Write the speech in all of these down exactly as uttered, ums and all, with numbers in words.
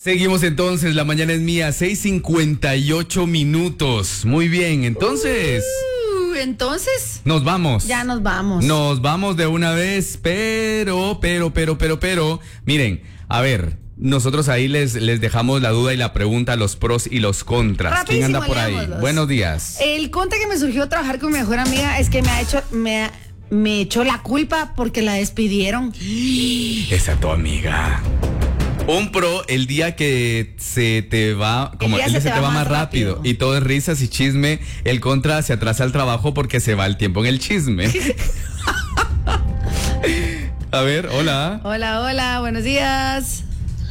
Seguimos entonces, la mañana es mía, seis cincuenta y ocho minutos. Muy bien, entonces... Uh, entonces... Nos vamos. Ya nos vamos. Nos vamos de una vez, pero, pero, pero, pero, pero... Miren, a ver, nosotros ahí les, les dejamos la duda y la pregunta, los pros y los contras. Rapidísimo, ¿Quién anda por ahí? leámoslos. Buenos días. El contra que me surgió trabajar con mi mejor amiga es que me ha hecho... Me ha- me echó la culpa porque la despidieron. Esa tu amiga. Un pro, el día que se te va, como el día se, te va, más rápido, rápido y todo es risas y chisme. El contra, se atrasa al trabajo porque se va el tiempo en el chisme. A ver, hola. Hola, hola, buenos días.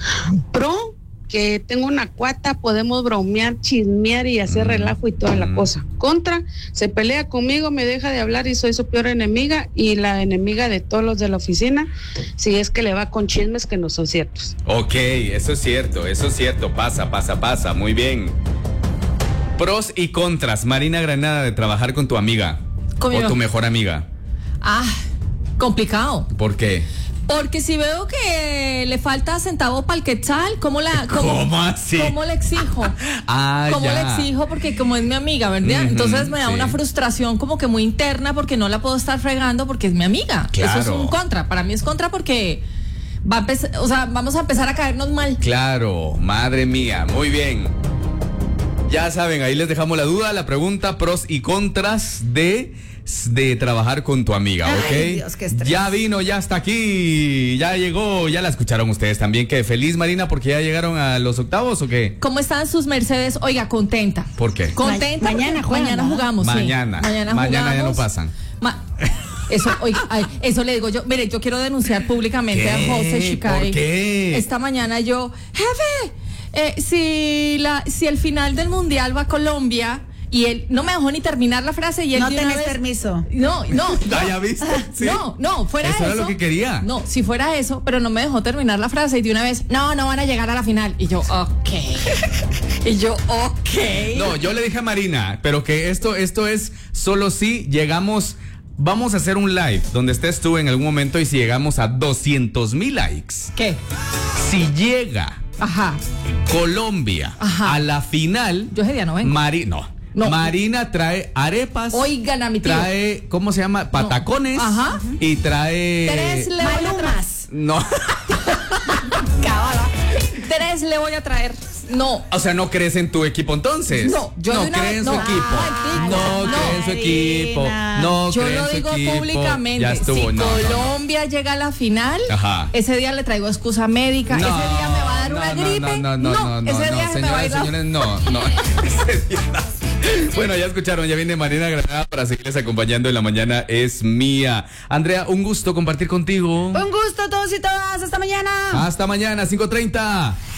Pro, que tengo una cuata, podemos bromear, chismear y hacer relajo y toda la cosa. Contra, se pelea conmigo, me deja de hablar y soy su peor enemiga y la enemiga de todos los de la oficina, si es que le va con chismes que no son ciertos. Ok, eso es cierto, eso es cierto, pasa, pasa, pasa, muy bien. Pros y contras, Marina Granada, de trabajar con tu amiga Con o mi- tu mejor amiga. Ah, complicado. ¿Por qué? Porque si veo que le falta centavo para el quetzal, ¿cómo la cómo, ¿Cómo así? ¿Cómo le exijo? Ah, ¿Cómo ya. le exijo? Porque como es mi amiga, ¿verdad? Ujú, Entonces me da sí. una frustración como que muy interna porque no la puedo estar fregando porque es mi amiga. Claro. Eso es un contra. Para mí es contra porque va a empezar, o sea, vamos a empezar a caernos mal. Claro, madre mía, muy bien. Ya saben, ahí les dejamos la duda, la pregunta, pros y contras de, de trabajar con tu amiga, ¿ok? Ay, Dios, qué estrés. Ya vino, ya está aquí, ya llegó, ya la escucharon ustedes también. ¿Qué feliz, Marina, porque ya llegaron a los octavos o qué? ¿Cómo están sus Mercedes? Oiga, contenta. ¿Por qué? Contenta. Ma- mañana porque juegan, mañana ¿no? jugamos. sí. Mañana, Mañana, mañana ya jugamos. no pasan. Ma- Eso, oiga, ay, eso le digo yo. Mire, yo quiero denunciar públicamente ¿Qué? a José Shicay. ¿Por qué? Esta mañana yo, jefe, eh, si la, si el final del mundial va a Colombia y él no me dejó ni terminar la frase y él No de una tenés vez- permiso. No, no. Ah, ¿ya viste? Sí. No, no, fuera Eso eso. era lo que quería. No, si fuera eso, pero no me dejó terminar la frase y de una vez, no, no van a llegar a la final. Y yo, ok. Y yo, ok. No, yo le dije a Marina, pero que esto, esto es solo si llegamos. Vamos a hacer un live donde estés tú en algún momento y si llegamos a doscientos mil likes. ¿Qué? Si llega Ajá. Colombia Ajá. a la final, Yo ese día no vengo. Mari- no. No. Marina trae arepas. Oigan a mi tío. Trae, ¿cómo se llama? Patacones. Ajá. Y trae. Tres le voy a traer. Malumas. No. Cabala. Tres le voy a traer. No. O sea, no crees en tu equipo entonces. No, yo no de una crees vez- en su no. equipo. Ay, no no. crees en su equipo. Marina. No Yo crees lo en su digo equipo. públicamente. Ya estuvo. si no, no, no. Colombia llega a la final, Ajá. ese día le traigo excusa médica. No, ese día me va a dar no, una no, gripe. No, no, no, no, ese no, día no, se me va a ir señoras, la- señores, no, no. Ese día no. Bueno, ya escucharon, ya viene Marina Granada para seguirles acompañando en La Mañana es Mía. Andrea, un gusto compartir contigo. Un gusto a todos y todas. Hasta mañana. Hasta mañana, cinco treinta.